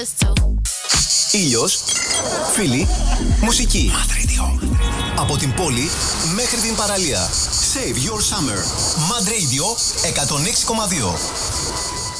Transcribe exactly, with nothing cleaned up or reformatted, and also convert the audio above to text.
used to. Ήλιος, φίλοι, μουσική. Mad Radio. Από την πόλη μέχρι την παραλία. Save your summer. Mad Radio εκατόν έξι κόμμα δύο.